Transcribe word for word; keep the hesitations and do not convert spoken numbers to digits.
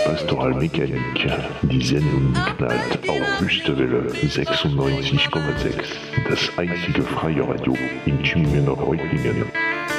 Pastoralmechanik, die Sendung knallt auf Wüstewelle sechsundneunzig Komma sechs, das einzige freie Radio in Tübingen-Reutlingen.